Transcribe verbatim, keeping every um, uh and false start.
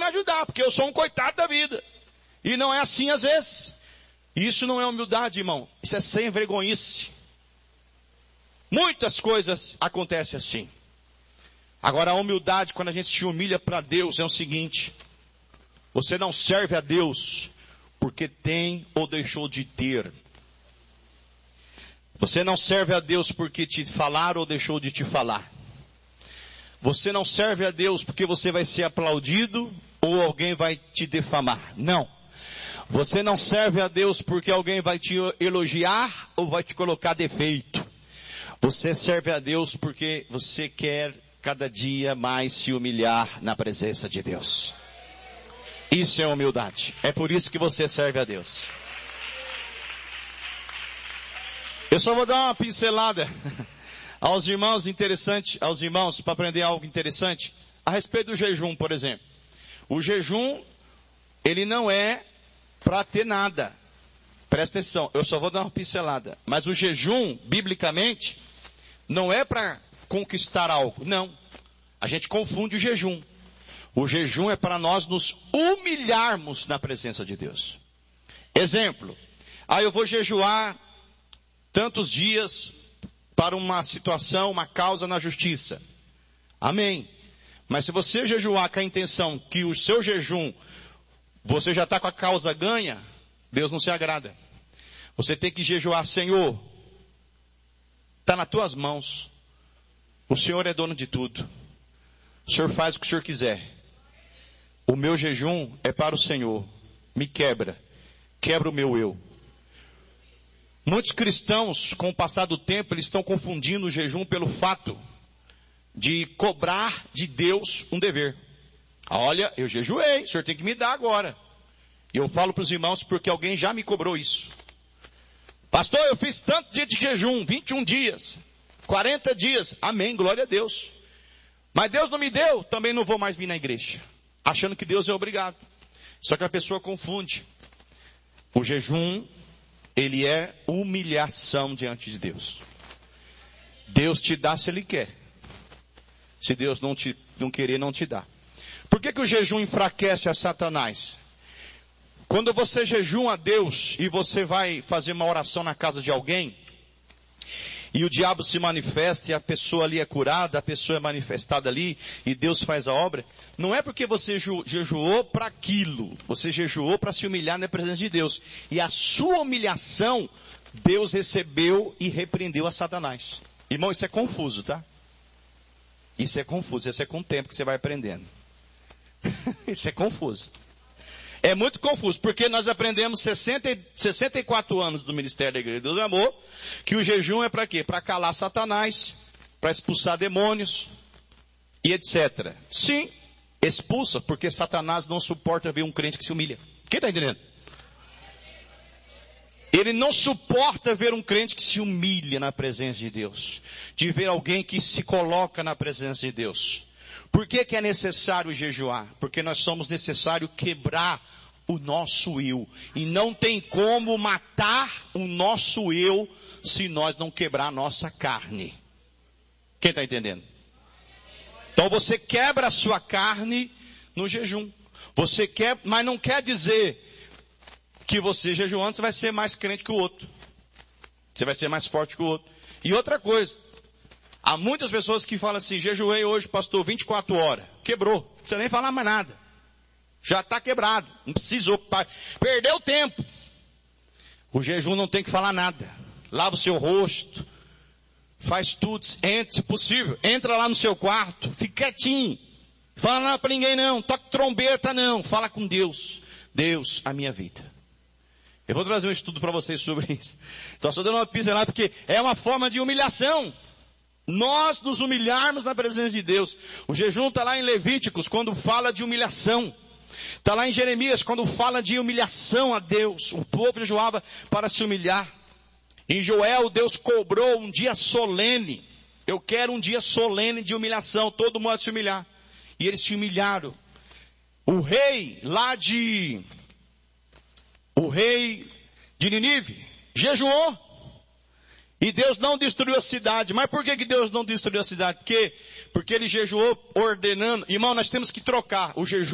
ajudar, porque eu sou um coitado da vida. E não é assim às vezes. Isso não é humildade, irmão. Isso é sem vergonhice. Muitas coisas acontecem assim. Agora a humildade, quando a gente se humilha para Deus, é o seguinte. Você não serve a Deus porque tem ou deixou de ter. Você não serve a Deus porque te falaram ou deixou de te falar. Você não serve a Deus porque você vai ser aplaudido ou alguém vai te defamar. Não. Você não serve a Deus porque alguém vai te elogiar ou vai te colocar defeito. Você serve a Deus porque você quer cada dia mais se humilhar na presença de Deus. Isso é humildade. É por isso que você serve a Deus. Eu só vou dar uma pincelada aos irmãos interessante, aos irmãos para aprender algo interessante a respeito do jejum, por exemplo. O jejum, ele não é para ter nada. Presta atenção, eu só vou dar uma pincelada. Mas o jejum, biblicamente, não é para conquistar algo. Não. A gente confunde o jejum. O jejum é para nós nos humilharmos na presença de Deus. Exemplo. Ah, eu vou jejuar tantos dias para uma situação, uma causa na justiça. Amém. Mas se você jejuar com a intenção que o seu jejum, você já está com a causa ganha, Deus não se agrada. Você tem que jejuar, Senhor, está nas tuas mãos. O Senhor é dono de tudo. O Senhor faz o que o Senhor quiser. O meu jejum é para o Senhor. Me quebra. Quebra o meu eu. Muitos cristãos, com o passar do tempo, eles estão confundindo o jejum pelo fato de cobrar de Deus um dever. Olha, eu jejuei, o Senhor tem que me dar agora. E eu falo para os irmãos porque alguém já me cobrou isso. Pastor, eu fiz tanto dia de jejum, vinte e um dias, quarenta dias. Amém, glória a Deus. Mas Deus não me deu, também não vou mais vir na igreja. Achando que Deus é obrigado. Só que a pessoa confunde. O jejum, ele é humilhação diante de Deus. Deus te dá se Ele quer. Se Deus não, te, não querer, não te dá. Por que que o jejum enfraquece a Satanás? Quando você jejum a Deus e você vai fazer uma oração na casa de alguém, e o diabo se manifesta e a pessoa ali é curada, a pessoa é manifestada ali e Deus faz a obra, não é porque você jejuou para aquilo, você jejuou para se humilhar na presença de Deus. E a sua humilhação, Deus recebeu e repreendeu a Satanás. Irmão, isso é confuso, tá? Isso é confuso, isso é com o tempo que você vai aprendendo. Isso é confuso. É muito confuso, porque nós aprendemos sessenta, sessenta e quatro anos do Ministério da Igreja de Deus e Amor, que o jejum é para quê? Para calar Satanás, para expulsar demônios e etcétera. Sim, expulsa, porque Satanás não suporta ver um crente que se humilha. Quem está entendendo? Ele não suporta ver um crente que se humilha na presença de Deus, de ver alguém que se coloca na presença de Deus. Por que que é necessário jejuar? Porque nós somos necessário quebrar o nosso eu. E não tem como matar o nosso eu se nós não quebrar a nossa carne. Quem está entendendo? Então você quebra a sua carne no jejum. Você quer, mas não quer dizer que você jejuando você vai ser mais crente que o outro. Você vai ser mais forte que o outro. E outra coisa. Há muitas pessoas que falam assim, jejuei hoje, pastor, vinte e quatro horas. Quebrou. Não precisa nem falar mais nada. Já está quebrado. Não precisou. Perdeu tempo. O jejum não tem que falar nada. Lava o seu rosto. Faz tudo. Entra, se possível. Entra lá no seu quarto. Fica quietinho. Fala nada para ninguém não. Toque trombeta não. Fala com Deus. Deus, a minha vida. Eu vou trazer um estudo para vocês sobre isso. Então só dando uma pincelada porque é uma forma de humilhação. Nós nos humilharmos na presença de Deus. O jejum está lá em Levíticos, quando fala de humilhação. Está lá em Jeremias, quando fala de humilhação a Deus. O povo jejuava para se humilhar. Em Joel, Deus cobrou um dia solene. Eu quero um dia solene de humilhação. Todo mundo se humilhar. E eles se humilharam. O rei lá de... O rei de Nínive jejuou. E Deus não destruiu a cidade. Mas por que que Deus não destruiu a cidade? Porque, porque ele jejuou ordenando. Irmão, nós temos que trocar o jejum.